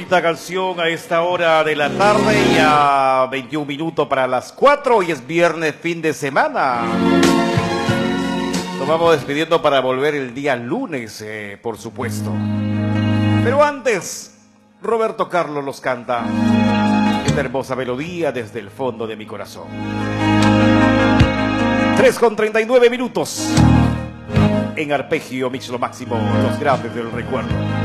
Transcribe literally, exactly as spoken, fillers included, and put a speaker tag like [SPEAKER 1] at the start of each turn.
[SPEAKER 1] bonita canción a esta hora de la tarde y a veintiún minutos para las cuatro. Hoy es viernes, fin de semana. Nos vamos despidiendo para volver el día lunes, eh, por supuesto. Pero antes, Roberto Carlos los canta. Esta hermosa melodía desde el fondo de mi corazón. tres con treinta y nueve minutos. En arpegio, mix lo máximo, los grandes del recuerdo.